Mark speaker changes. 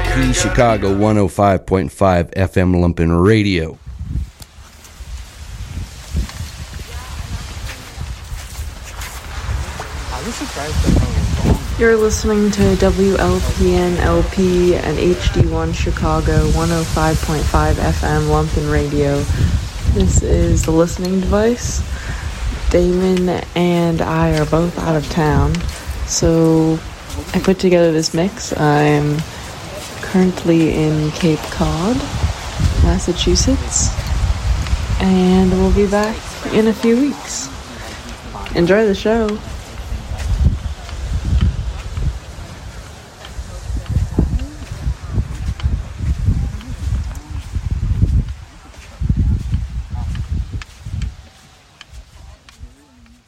Speaker 1: WLP Chicago 105.5 FM Lumpin' Radio.
Speaker 2: You're listening to WLPN LP and HD1 Chicago 105.5 FM Lumpin' Radio. This is The Listening Device. Damon and I are both out of town, so I put together this mix. I'm currently in Cape Cod, Massachusetts, and we'll be back in a few weeks. Enjoy the show.